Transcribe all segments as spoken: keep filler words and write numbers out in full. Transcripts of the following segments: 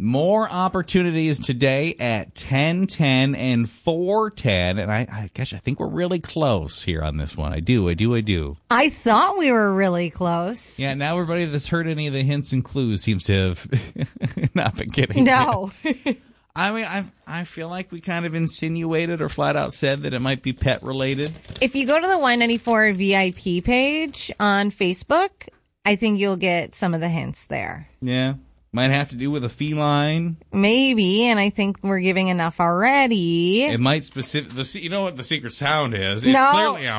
More opportunities today at ten ten and four ten. And I, I gosh, I think we're really close here on this one. I do, I do, I do. I thought we were really close. Yeah, now everybody that's heard any of the hints and clues seems to have not been getting No. it. I mean, I I feel like we kind of insinuated or flat out said that it might be pet related. If you go to the Y ninety-four V I P page on Facebook, I think you'll get some of the hints there. Yeah. Might have to do with a feline. Maybe, and I think we're giving enough already. It might specific. The you know what the secret sound is? It's no. clearly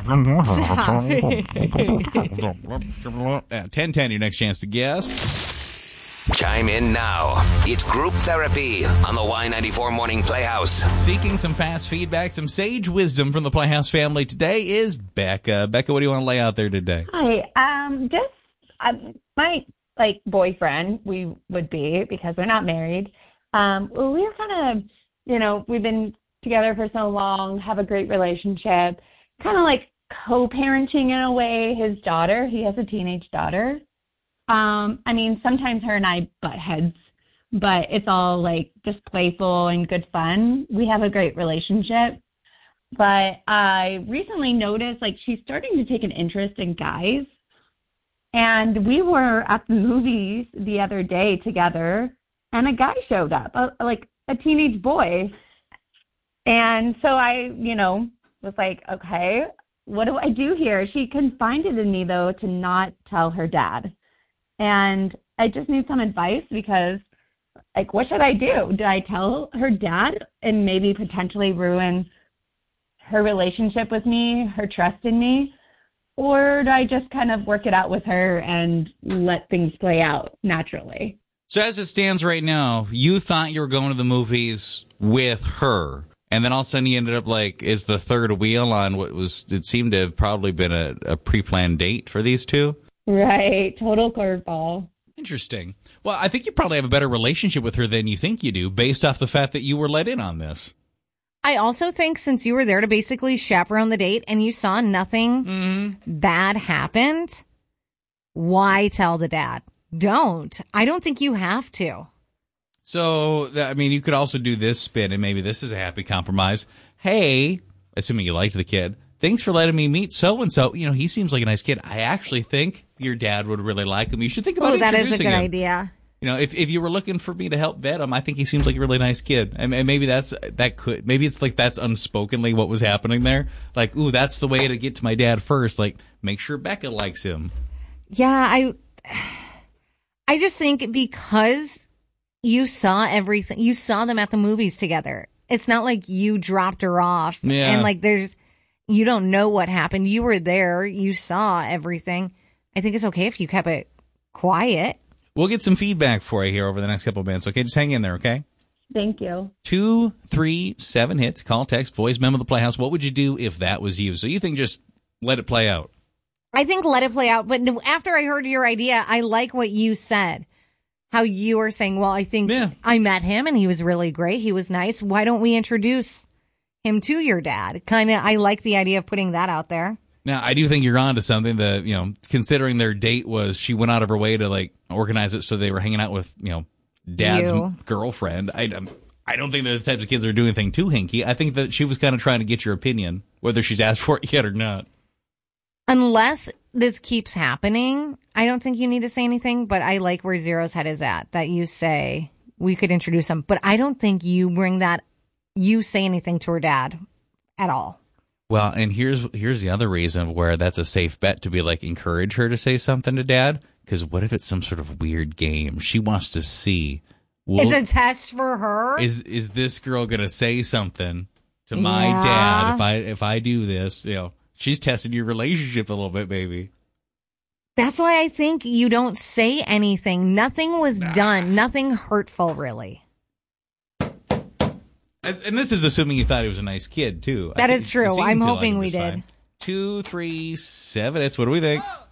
uh, ten ten, your next chance to guess. Chime in now. It's Group Therapy on the Y ninety-four Morning Playhouse. Seeking some fast feedback, some sage wisdom from the Playhouse family today is Becca. Becca, what do you want to lay out there today? Hi. Um, just um, my like boyfriend, we would be, because we're not married. Um, well, we were kind of, you know, we've been together for so long, have a great relationship, kind of like co-parenting in a way his daughter. He has a teenage daughter. Um, I mean, sometimes her and I butt heads, but it's all like just playful and good fun. We have a great relationship. But I recently noticed like she's starting to take an interest in guys. And we were at the movies the other day together, and a guy showed up, a, like a teenage boy. And so I, you know, was like, okay, what do I do here? She confided in me, though, to not tell her dad. And I just need some advice because, like, what should I do? Do I tell her dad and maybe potentially ruin her relationship with me, her trust in me? Or do I just kind of work it out with her and let things play out naturally? So as it stands right now, you thought you were going to the movies with her, and then all of a sudden you ended up like is the third wheel on what was, it seemed to have probably been a, a pre-planned date for these two? Right. Total curveball. Interesting. Well, I think you probably have a better relationship with her than you think you do based off the fact that you were let in on this. I also think since you were there to basically chaperone the date and you saw nothing mm-hmm. bad happened, why tell the dad? Don't. I don't think you have to. So, I mean, you could also do this spin, and maybe this is a happy compromise. Hey, assuming you liked the kid, thanks for letting me meet so-and-so. You know, he seems like a nice kid. I actually think your dad would really like him. You should think about oh, introducing him. Oh, that is a good him. idea. You know, if if you were looking for me to help vet him, I think he seems like a really nice kid. And, and maybe that's, that could, maybe it's like that's unspokenly what was happening there. Like, ooh, that's the way to get to my dad first. Like, make sure Becca likes him. Yeah, I, I just think because you saw everything, you saw them at the movies together. It's not like you dropped her off. Yeah. And like there's, you don't know what happened. You were there. You saw everything. I think it's okay if you kept it quiet. We'll get some feedback for you here over the next couple of minutes, okay? Just hang in there, okay? Thank you. Two, three, seven hits. Call, text, voice, memo, the Playhouse. What would you do if that was you? So you think just let it play out? I think let it play out. But after I heard your idea, I like what you said. How you were saying, well, I think yeah. I met him and he was really great. He was nice. Why don't we introduce him to your dad? Kind of, I like the idea of putting that out there. Now, I do think you're on to something that, you know, considering their date was, she went out of her way to, like, organize it so they were hanging out with, you know, dad's you. girlfriend. I, I don't think they're the types of kids that are doing anything too hinky. I think that she was kind of trying to get your opinion, whether she's asked for it yet or not. Unless this keeps happening, I don't think you need to say anything, but I like where Zero's head is at, that you say we could introduce him. But I don't think you bring that, you say anything to her dad at all. Well, and here's here's the other reason where that's a safe bet to be like, encourage her to say something to dad. Because what if it's some sort of weird game? She wants to see. Well, it's a test for her. Is is this girl going to say something to my yeah. dad if I if I do this? You know, she's testing your relationship a little bit, baby. That's why I think you don't say anything. Nothing was nah. done. Nothing hurtful, really. And this is assuming you thought he was a nice kid, too. That is true. I'm hoping we did. Two, three, seven. It's what do we think?